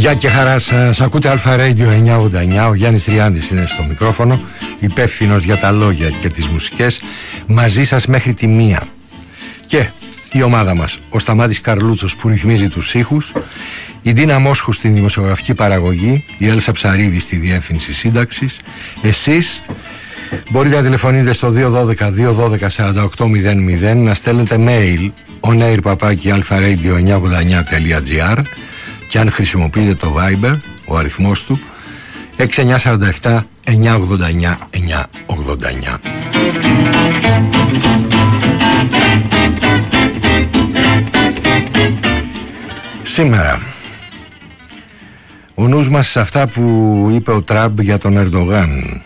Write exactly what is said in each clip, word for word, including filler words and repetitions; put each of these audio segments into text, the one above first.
Γεια και χαρά σας, ακούτε Αλφα Radio εννιακόσια ογδόντα εννιά. Ο Γιάννης Τριάντης είναι στο μικρόφωνο, υπεύθυνος για τα λόγια και τις μουσικές, μαζί σας μέχρι τη μία. Και η ομάδα μας, ο Σταμάτης Καρλούτσος που ρυθμίζει τους ήχους, η Ντίνα Μόσχου στην δημοσιογραφική παραγωγή, η Έλσα Ψαρίδη στη διεύθυνση σύνταξης. Εσείς μπορείτε να τηλεφωνείτε στο δύο ένα δύο δύο ένα δύο σαράντα οκτώ μηδέν μηδέν, να στέλνετε mail onair παπάκι αλφα-radio εννιακόσια ογδόντα εννιά τελεία τζι άρ, και αν χρησιμοποιείτε το Viber, ο αριθμός του έξι εννιά τέσσερα επτά εννιακόσια ογδόντα εννιά εννιακόσια ογδόντα εννιά. Σήμερα ο νους μας σε αυτά που είπε ο Τραμπ για τον Ερντογάν.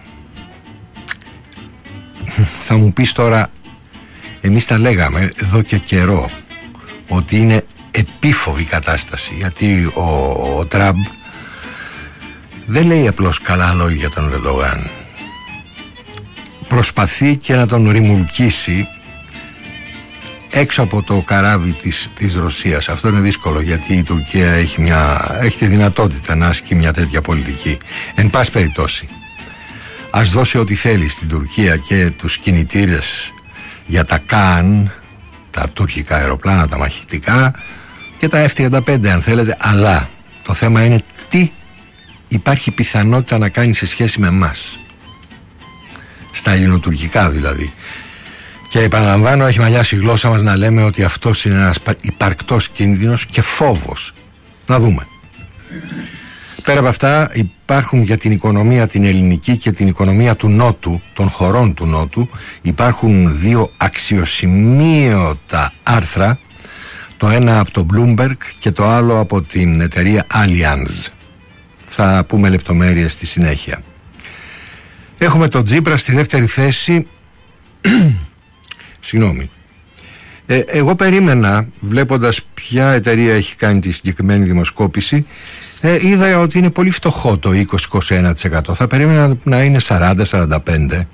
Θα μου πεις τώρα, εμείς τα λέγαμε εδώ και καιρό ότι είναι επίφοβη κατάσταση, γιατί ο, ο Τραμπ δεν λέει απλώς καλά λόγια για τον Ερντογάν, προσπαθεί και να τον ρημουλκίσει έξω από το καράβι της, της Ρωσίας. Αυτό είναι δύσκολο, γιατί η Τουρκία έχει, μια, έχει τη δυνατότητα να ασκεί μια τέτοια πολιτική. Εν πάση περιπτώσει, ας δώσει ό,τι θέλει στην Τουρκία και τους κινητήρες για τα Καν, τα τουρκικά αεροπλάνα, τα μαχητικά, και τα εφ τριάντα πέντε αν θέλετε, αλλά το θέμα είναι τι υπάρχει πιθανότητα να κάνει σε σχέση με εμάς, στα ελληνοτουρκικά δηλαδή. Και επαναλαμβάνω, έχει μαλλιάσει η γλώσσα μας να λέμε ότι αυτός είναι ένας υπαρκτός κίνδυνος και φόβος. Να δούμε. Πέρα από αυτά, υπάρχουν για την οικονομία την ελληνική και την οικονομία του Νότου, των χωρών του Νότου, υπάρχουν δύο αξιοσημείωτα άρθρα, το ένα από το Bloomberg και το άλλο από την εταιρεία Allianz. Θα πούμε λεπτομέρειες στη συνέχεια. Έχουμε τον Τσίπρα στη δεύτερη θέση. Συγγνώμη. Ε, εγώ περίμενα, βλέποντας ποια εταιρεία έχει κάνει τη συγκεκριμένη δημοσκόπηση, ε, είδα ότι είναι πολύ φτωχό το είκοσι με είκοσι ένα τοις εκατό. Θα περίμενα να είναι σαράντα με σαράντα πέντε τοις εκατό.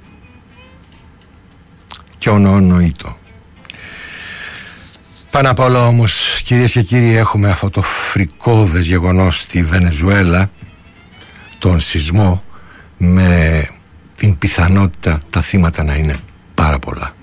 Και ονονοήτο. Πάνω απ' όλα όμως, κυρίες και κύριοι, έχουμε αυτό το φρικώδες γεγονός στη Βενεζουέλα, τον σεισμό, με την πιθανότητα τα θύματα να είναι πάρα πολλά.